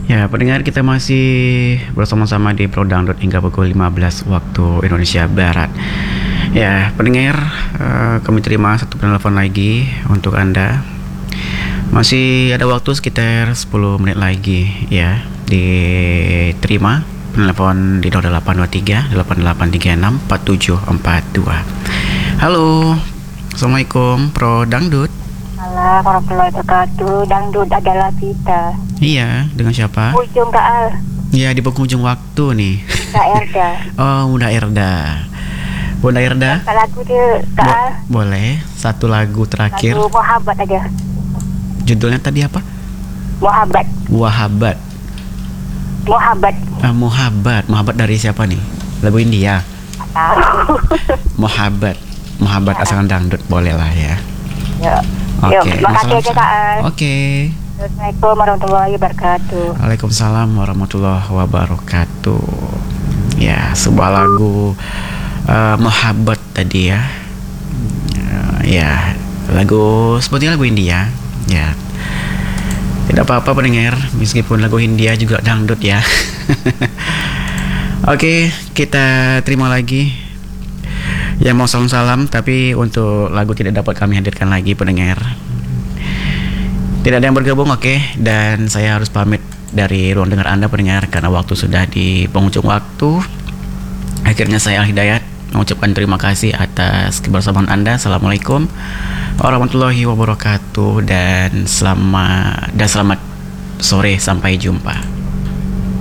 Ya, pendengar, kita masih bersama-sama di Pro Dangdut hingga pukul 15 waktu Indonesia Barat. Ya, pendengar, kami terima satu penelpon lagi untuk Anda. Masih ada waktu sekitar 10 menit lagi ya. Diterima penelpon di 0823 8836 4742. Halo. Assalamualaikum, Pro Dangdut. Halo, warahmatullahi wabarakatuh. Dangdut adalah kita. Iya, dengan siapa? Ujung Kaal. Ya, di penghujung waktu nih. Kak Erda. Oh, Bunda Erda. Bunda Erda, Kak lagu dia Kaal. boleh satu lagu terakhir. Lagu Muhabbat aja. Judulnya tadi apa? Muhabbat. Wahabat. Muhabbat. Muhabbat dari siapa nih? Lagu India. Tahu. Muhabbat asalkan dangdut, boleh lah ya. Ya. Oke. Yuk, makasih aja Kaal. Oke. Assalamualaikum warahmatullahi wabarakatuh. Waalaikumsalam warahmatullahi wabarakatuh. Ya, sebuah lagu Muhabbat tadi ya. Ya, lagu seperti lagu India. Ya. Tidak apa-apa pendengar, meskipun lagu India juga dangdut ya. Oke, kita terima lagi yang mau salam-salam, tapi untuk lagu tidak dapat kami hadirkan lagi pendengar. Tidak ada yang bergabung, oke. Dan saya harus pamit dari ruang dengar Anda pendengar, karena waktu sudah di penghujung waktu. Akhirnya saya Al-Hidayat mengucapkan terima kasih atas kebersamaan Anda. Assalamualaikum warahmatullahi wabarakatuh, dan selamat sore, sampai jumpa.